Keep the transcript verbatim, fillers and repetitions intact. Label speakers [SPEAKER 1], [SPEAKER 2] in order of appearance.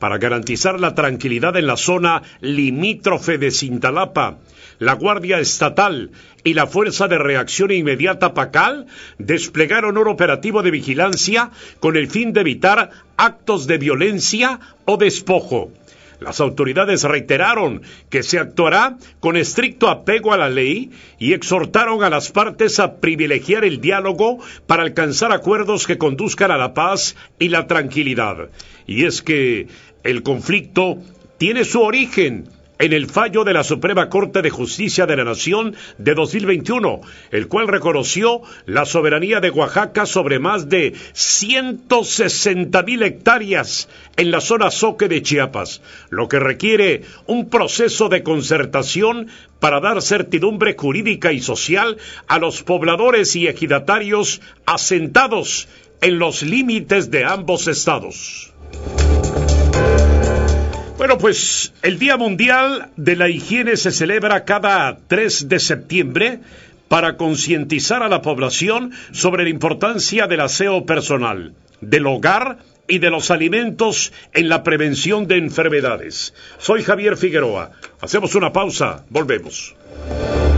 [SPEAKER 1] para garantizar la tranquilidad en la zona limítrofe de Cintalapa. La Guardia Estatal y la Fuerza de Reacción Inmediata PACAL desplegaron un operativo de vigilancia con el fin de evitar actos de violencia o despojo. Las autoridades reiteraron que se actuará con estricto apego a la ley y exhortaron a las partes a privilegiar el diálogo para alcanzar acuerdos que conduzcan a la paz y la tranquilidad. Y es que el conflicto tiene su origen en el fallo de la Suprema Corte de Justicia de la Nación de dos mil veintiuno, el cual reconoció la soberanía de Oaxaca sobre más de ciento sesenta mil hectáreas en la zona Zoque de Chiapas, lo que requiere un proceso de concertación para dar certidumbre jurídica y social a los pobladores y ejidatarios asentados en los límites de ambos estados. Bueno, pues el Día Mundial de la Higiene se celebra cada tres de septiembre para concientizar a la población sobre la importancia del aseo personal, del hogar y de los alimentos en la prevención de enfermedades. Soy Javier Figueroa. Hacemos una pausa, volvemos.